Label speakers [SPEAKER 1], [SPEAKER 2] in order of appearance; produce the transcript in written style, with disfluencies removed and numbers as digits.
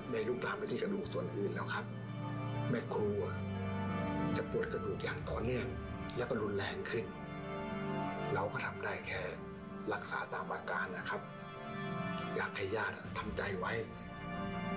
[SPEAKER 1] ได้ลุกลามไปที่กระดูกส่วนอื่นแล้วครับแม่ครัวจะปวดกระดูกอย่างต่อเนื่องและก็รุนแรงขึ้นเราก็ทำได้แค่รักษาตามอาการนะครับอยากให้ญาติทำใจไว้